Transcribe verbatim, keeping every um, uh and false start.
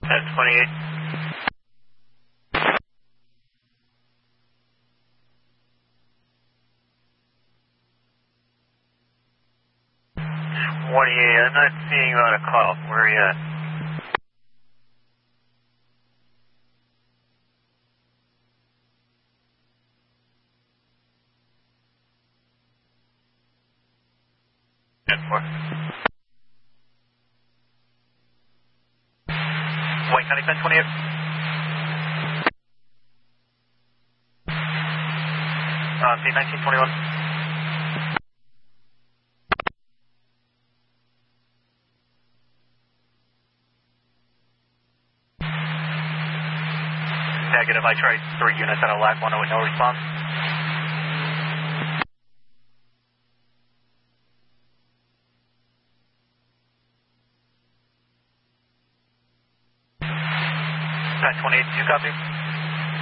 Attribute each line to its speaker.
Speaker 1: ten twenty-eight. twenty-eight, I'm not seeing you on a call. Where are you at? ten four. White County ten twenty-eight. Uh, C nineteen twenty-one. Negative, I tried three units at a lag one with no response. ten twenty-eight, do you copy?